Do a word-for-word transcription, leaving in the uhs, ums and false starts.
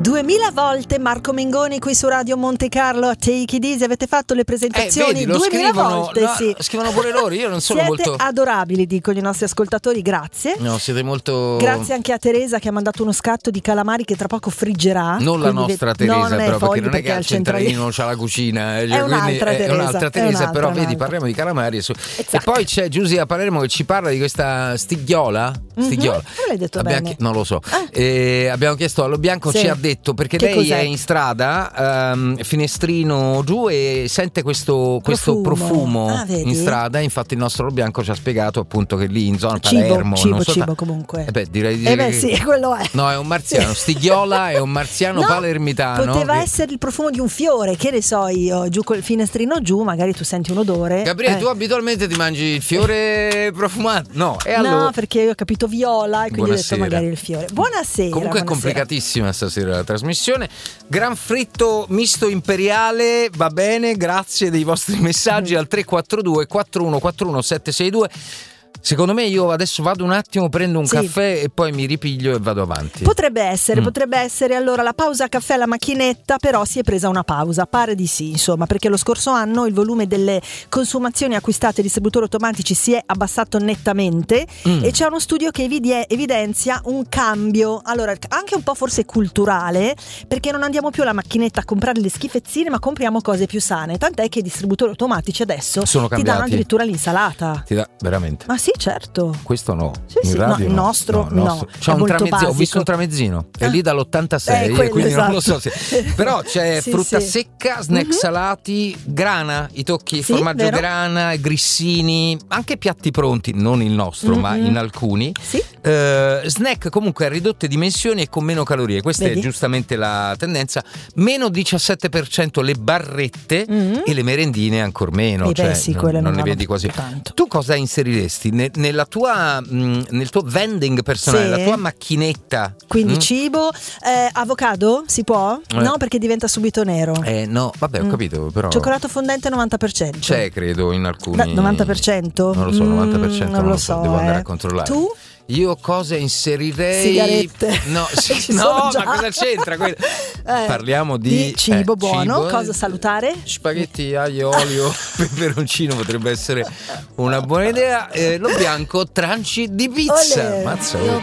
Duemila volte Marco Mengoni qui su Radio Monte Carlo a Take It Easy. Avete fatto le presentazioni eh, vedi, lo duemila scrivono, volte, no, sì. Scrivono pure loro, io non sono siete molto... adorabili, dicono i nostri ascoltatori, grazie. No, siete molto... Grazie anche a Teresa che ha mandato uno scatto di calamari che tra poco friggerà. Non la nostra ve... Teresa, no, non però, perché non è perché che al centralino c'ha la cucina. Cioè, è un'altra è, Teresa, è un'altra Teresa, è un'altra, però un'altra. Vedi, parliamo di calamari. Su... Esatto. E poi c'è Giusy a Palermo che ci parla di questa stighiola. Stighiola. Mm-hmm. Non l'hai detto abbiamo bene. Chi... Non lo so. Ah. E abbiamo chiesto allo Bianco, sì. ci ha detto, perché che lei cos'è? è in strada, um, finestrino giù, e sente questo, questo profumo, ah, in strada. Infatti il nostro Lo Bianco ci ha spiegato appunto che lì in zona cibo, Palermo cibo, non so cibo ta... comunque. Eh beh, direi di eh dire beh, che... sì, quello è. No, è un marziano. Stighiola è un marziano no, palermitano. Poteva che... essere il profumo di un fiore, che ne so io, giù col finestrino giù, magari tu senti un odore. Gabriele, eh. tu abitualmente ti mangi il fiore profumato? No, e allora... No, perché io ho capito viola e quindi Buonasera. ho detto magari il fiore. Buonasera. Comunque buonasera. è complicatissima stasera la trasmissione. Gran fritto misto imperiale, va bene, grazie dei vostri messaggi mm. al tre quattro due quattro uno quattro uno sette sei due. Secondo me io adesso vado un attimo, prendo un sì. caffè e poi mi ripiglio e vado avanti. Potrebbe essere, mm. potrebbe essere allora la pausa caffè alla macchinetta, però si è presa una pausa, pare di sì, insomma, perché lo scorso anno il volume delle consumazioni acquistate ai distributori automatici si è abbassato nettamente mm. e c'è uno studio che evidie- evidenzia un cambio, allora anche un po' forse culturale, perché non andiamo più alla macchinetta a comprare le schifezzine, ma compriamo cose più sane, tant'è che i distributori automatici adesso sono ti cambiati. danno addirittura l'insalata. Ti dà veramente? Ma sì, certo. Questo no. Sì, in sì, radio no, il no. nostro no, il nostro. no. C'è un tramezzino, ho visto un tramezzino, è ah. lì dall'ottantasei, eh, quello, quindi esatto. non lo so se... Però c'è sì, frutta sì. secca, snack mm-hmm. salati, grana, i tocchi, sì, formaggio vero. grana, grissini, anche piatti pronti, non il nostro, mm-hmm. ma in alcuni. Sì. Uh, snack comunque a ridotte dimensioni e con meno calorie. Questa Vedi? è giustamente la tendenza. Meno diciassette per cento le barrette mm-hmm. e le merendine ancora meno. Eh cioè, beh, sì, non, non ne vedi quasi. Tanto. Tu cosa inseriresti ne, nella tua, mh, nel tuo vending personale, sì. la tua macchinetta? Quindi mh? cibo, eh, avocado si può? Eh. No, perché diventa subito nero. Eh no, vabbè, ho mm. capito, però. Cioccolato fondente novanta per cento. C'è, credo, in alcuni. Da, novanta per cento? Non lo so, novanta per cento mm, non, non lo so, devo eh. andare a controllare. Tu? Io cosa inserirei? Sigarette. No, sì, Ci no sono già. ma cosa c'entra? Eh, Parliamo di, di cibo eh, buono, cibo, cosa salutare? Spaghetti, aglio, olio, peperoncino potrebbe essere una buona idea. Eh, Lo Bianco, tranci di pizza. Olè. Mazza, oh.